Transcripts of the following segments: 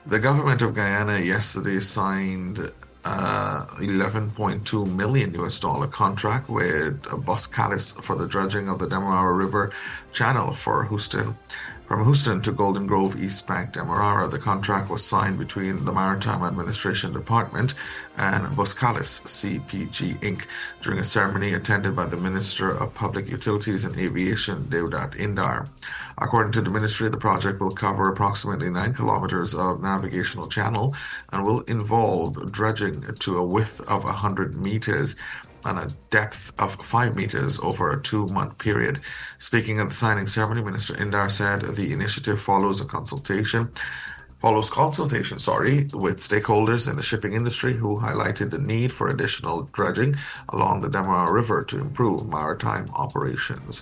The government of Guyana yesterday signed 11.2 million US dollar contract with Boskalis for the dredging of the Demerara River Channel from Houston to Golden Grove, East Bank, Demerara. The contract was signed between the Maritime Administration Department and Boskalis CPG Inc. during a ceremony attended by the Minister of Public Utilities and Aviation, Deodat Indar. According to the ministry, the project will cover approximately 9 kilometers of navigational channel and will involve dredging to a width of 100 meters and a depth of 5 meters over a 2-month period. Speaking at the signing ceremony, Minister Indar said the initiative follows consultation with stakeholders in the shipping industry who highlighted the need for additional dredging along the Demerara River to improve maritime operations.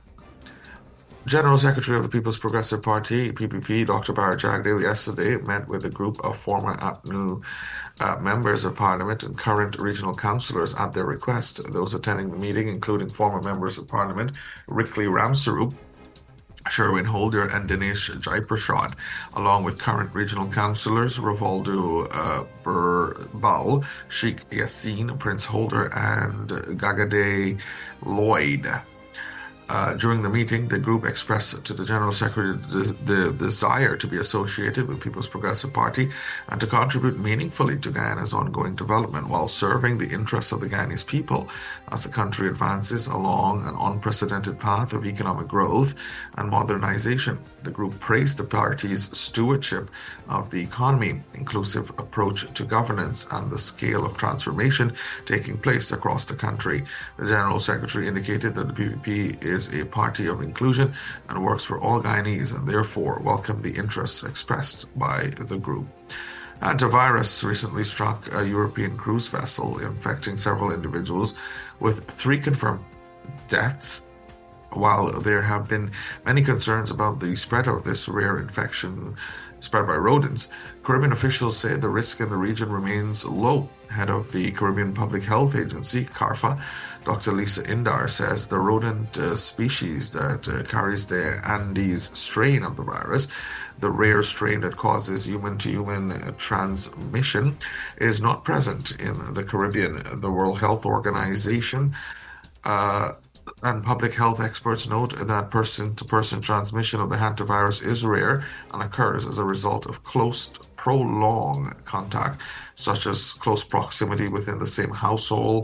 General Secretary of the People's Progressive Party, PPP, Dr. Bharat Jagdev, yesterday met with a group of former APNU members of Parliament and current regional councillors at their request. Those attending the meeting, including former members of Parliament Rickley Ramsarup, Sherwin Holder and Dinesh Jaiprashad, along with current regional councillors Rivaldo Birbal, Sheikh Yassin, Prince Holder, and Gagade Lloyd. During the meeting, the group expressed to the General Secretary the desire to be associated with People's Progressive Party and to contribute meaningfully to Guyana's ongoing development while serving the interests of the Guyanese people as the country advances along an unprecedented path of economic growth and modernization. The group praised the party's stewardship of the economy, inclusive approach to governance, and the scale of transformation taking place across the country. The General Secretary indicated that the PPP is a party of inclusion and works for all Guyanese and therefore welcomed the interests expressed by the group. Hantavirus recently struck a European cruise vessel, infecting several individuals, with 3 confirmed deaths. While there have been many concerns about the spread of this rare infection spread by rodents, Caribbean officials say the risk in the region remains low. Head of the Caribbean Public Health Agency, CARPHA, Dr. Lisa Indar, says the rodent species that carries the Andes strain of the virus, the rare strain that causes human-to-human transmission, is not present in the Caribbean. The World Health Organization and public health experts note that person-to-person transmission of the hantavirus is rare and occurs as a result of close, prolonged contact, such as close proximity within the same household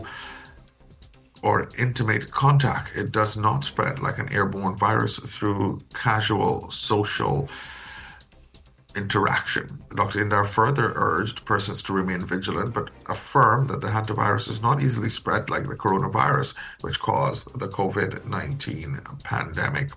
or intimate contact. It does not spread like an airborne virus through casual social interaction. Dr. Indar further urged persons to remain vigilant, but affirmed that the hantavirus is not easily spread like the coronavirus, which caused the COVID-19 pandemic.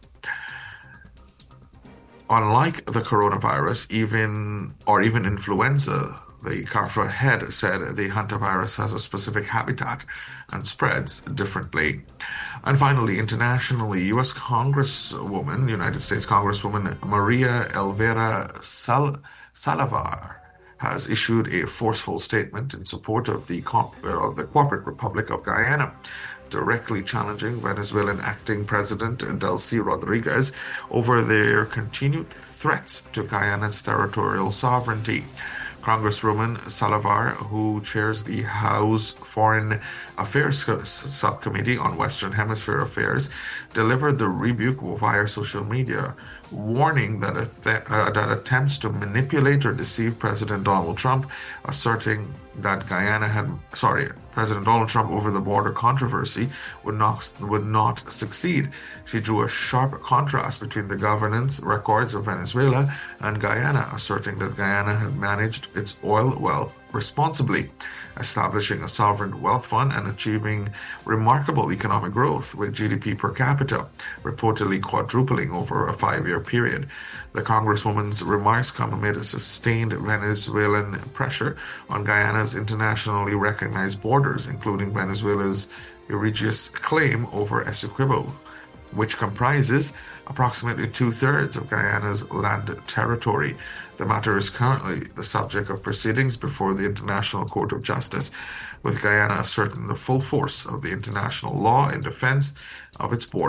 Unlike the coronavirus, even influenza, the CARPHA head said the hantavirus has a specific habitat and spreads differently. And finally, internationally, United States Congresswoman Maria Elvira Salazar has issued a forceful statement in support of the Corporate Republic of Guyana, directly challenging Venezuelan acting President Delcy Rodriguez over their continued threats to Guyana's territorial sovereignty. Congresswoman Salazar, who chairs the House Foreign Affairs Subcommittee on Western Hemisphere Affairs, delivered the rebuke via social media, warning that attempts to manipulate or deceive President Donald Trump, asserting that President Donald Trump over the border controversy would not succeed. She drew a sharp contrast between the governance records of Venezuela and Guyana, asserting that Guyana had managed its oil wealth responsibly, establishing a sovereign wealth fund and achieving remarkable economic growth, with GDP per capita reportedly quadrupling over a 5-year period. The Congresswoman's remarks come amid a sustained Venezuelan pressure on Guyana's internationally recognized borders, including Venezuela's egregious claim over Essequibo, which comprises approximately 2/3 of Guyana's land territory. The matter is currently the subject of proceedings before the International Court of Justice, with Guyana asserting the full force of the international law in defense of its borders.